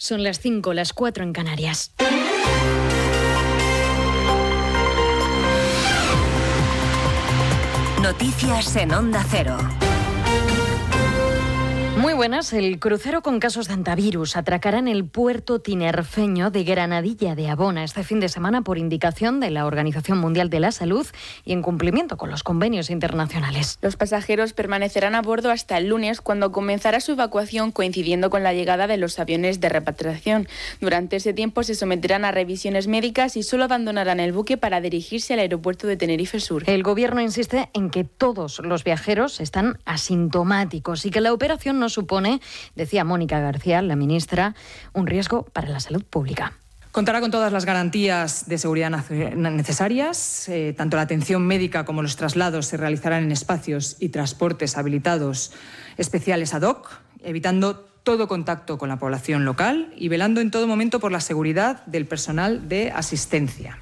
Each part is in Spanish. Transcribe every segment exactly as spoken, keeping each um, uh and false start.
Son las cinco, las cuatro en Canarias. Noticias en Onda Cero. Muy buenas. El crucero con casos de hantavirus atracará en el puerto tinerfeño de Granadilla de Abona este fin de semana por indicación de la Organización Mundial de la Salud y en cumplimiento con los convenios internacionales. Los pasajeros permanecerán a bordo hasta el lunes, cuando comenzará su evacuación, coincidiendo con la llegada de los aviones de repatriación. Durante ese tiempo se someterán a revisiones médicas y solo abandonarán el buque para dirigirse al aeropuerto de Tenerife Sur. El gobierno insiste en que todos los viajeros están asintomáticos y que la operación no supone, decía Mónica García, la ministra, un riesgo para la salud pública. Contará con todas las garantías de seguridad necesarias. Eh, tanto la atención médica como los traslados se realizarán en espacios y transportes habilitados especiales ad hoc, evitando todo contacto con la población local y velando en todo momento por la seguridad del personal de asistencia.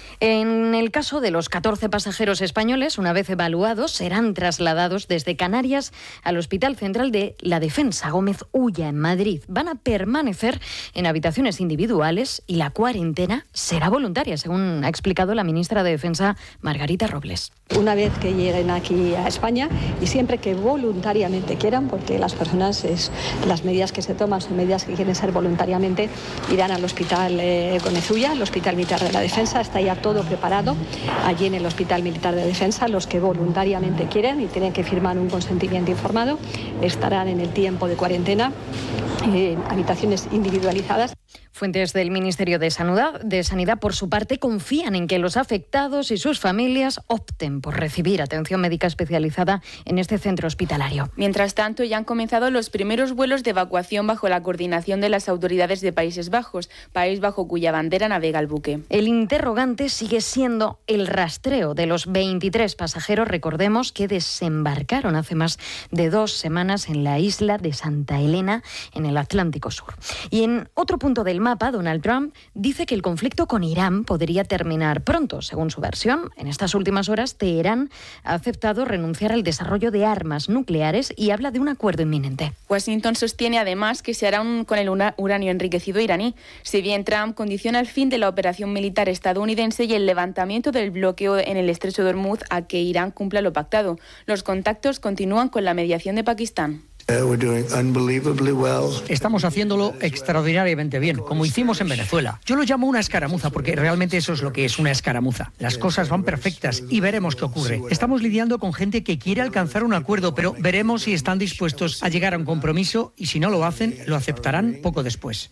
En el caso de los catorce pasajeros españoles, una vez evaluados, serán trasladados desde Canarias al Hospital Central de la Defensa Gómez Ulla, en Madrid. Van a permanecer en habitaciones individuales y la cuarentena será voluntaria, según ha explicado la ministra de Defensa, Margarita Robles. Una vez que lleguen aquí a España y siempre que voluntariamente quieran, porque las personas, es, las medidas que se toman son medidas que quieren ser voluntariamente, irán al Hospital eh, Gómez Ulla, el Hospital Militar de la Defensa. Está ya todo todo preparado allí en el Hospital Militar de Defensa. Los que voluntariamente quieren y tienen que firmar un consentimiento informado estarán en el tiempo de cuarentena en habitaciones individualizadas. Fuentes del Ministerio de Sanidad, de Sanidad, por su parte, confían en que los afectados y sus familias opten por recibir atención médica especializada en este centro hospitalario. Mientras tanto, ya han comenzado los primeros vuelos de evacuación bajo la coordinación de las autoridades de Países Bajos, país bajo cuya bandera navega el buque. El interrogante sigue siendo el rastreo de los veintitrés pasajeros, recordemos, que desembarcaron hace más de dos semanas en la isla de Santa Elena, en el Atlántico Sur. Y en otro punto del mapa, Donald Trump dice que el conflicto con Irán podría terminar pronto. Según su versión, en estas últimas horas, Teherán ha aceptado renunciar al desarrollo de armas nucleares y habla de un acuerdo inminente. Washington sostiene además que se hará un, con el uranio enriquecido iraní, si bien Trump condiciona el fin de la operación militar estadounidense y el levantamiento del bloqueo en el estrecho de Hormuz a que Irán cumpla lo pactado. Los contactos continúan con la mediación de Pakistán. Estamos haciéndolo extraordinariamente bien, como hicimos en Venezuela. Yo lo llamo una escaramuza porque realmente eso es lo que es una escaramuza. Las cosas van perfectas y veremos qué ocurre. Estamos lidiando con gente que quiere alcanzar un acuerdo, pero veremos si están dispuestos a llegar a un compromiso y si no lo hacen, lo aceptarán poco después.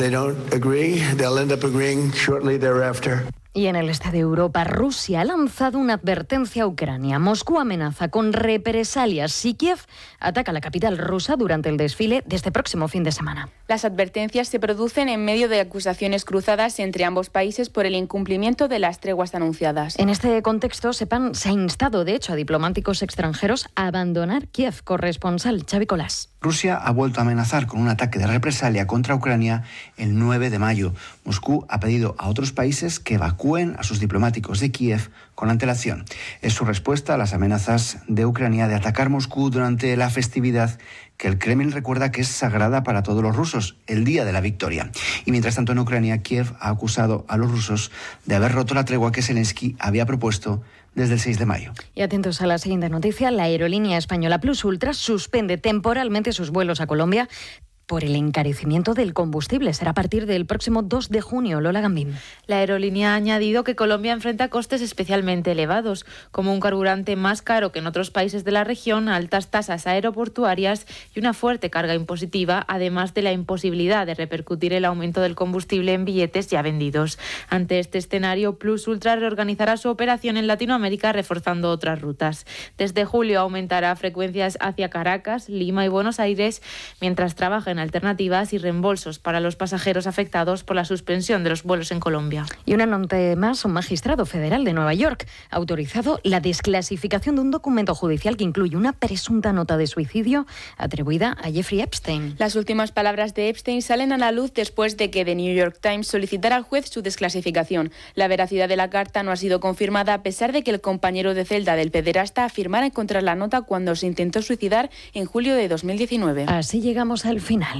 Y en el este de Europa, Rusia ha lanzado una advertencia a Ucrania. Moscú amenaza con represalias si Kiev ataca la capital rusa durante el desfile de este próximo fin de semana. Las advertencias se producen en medio de acusaciones cruzadas entre ambos países por el incumplimiento de las treguas anunciadas. En este contexto, sepan, se ha instado, de hecho, a diplomáticos extranjeros a abandonar Kiev. Corresponsal Xavi Colás. Rusia ha vuelto a amenazar con un ataque de represalia contra Ucrania el nueve de mayo. Moscú ha pedido a otros países que evacúen a sus diplomáticos de Kiev con antelación. Es su respuesta a las amenazas de Ucrania de atacar Moscú durante la festividad que el Kremlin recuerda que es sagrada para todos los rusos, el Día de la Victoria. Y mientras tanto en Ucrania, Kiev ha acusado a los rusos de haber roto la tregua que Zelensky había propuesto desde el seis de mayo. Y atentos a la siguiente noticia, la aerolínea española Plus Ultra suspende temporalmente sus vuelos a Colombia por el encarecimiento del combustible. Será a partir del próximo dos de junio. Lola Gambín. La aerolínea ha añadido que Colombia enfrenta costes especialmente elevados, como un carburante más caro que en otros países de la región, altas tasas aeroportuarias y una fuerte carga impositiva, además de la imposibilidad de repercutir el aumento del combustible en billetes ya vendidos. Ante este escenario, Plus Ultra reorganizará su operación en Latinoamérica, reforzando otras rutas. Desde julio aumentará frecuencias hacia Caracas, Lima y Buenos Aires, mientras trabaja en alternativas y reembolsos para los pasajeros afectados por la suspensión de los vuelos en Colombia. Y una nota más, un magistrado federal de Nueva York ha autorizado la desclasificación de un documento judicial que incluye una presunta nota de suicidio atribuida a Jeffrey Epstein. Las últimas palabras de Epstein salen a la luz después de que The New York Times solicitara al juez su desclasificación. La veracidad de la carta no ha sido confirmada a pesar de que el compañero de celda del pederasta afirmara encontrar la nota cuando se intentó suicidar en julio de dos mil diecinueve. Así llegamos al final.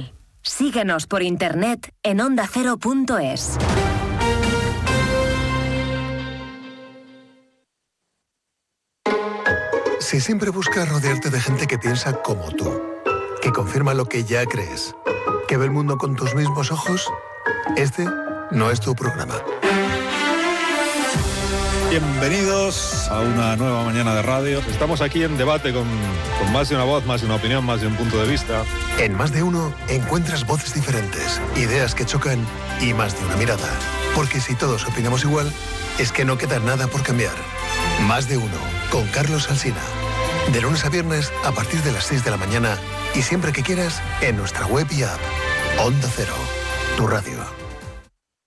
Síguenos por internet en onda cero punto es. Si siempre buscas rodearte de gente que piensa como tú, que confirma lo que ya crees, que ve el mundo con tus mismos ojos, este no es tu programa. Bienvenidos a una nueva mañana de radio. Estamos aquí en debate con, con más de una voz, más de una opinión, más de un punto de vista. En Más de Uno encuentras voces diferentes, ideas que chocan y más de una mirada. Porque si todos opinamos igual, es que no queda nada por cambiar. Más de Uno, con Carlos Alsina. De lunes a viernes a partir de las seis de la mañana y siempre que quieras en nuestra web y app. Onda Cero, tu radio.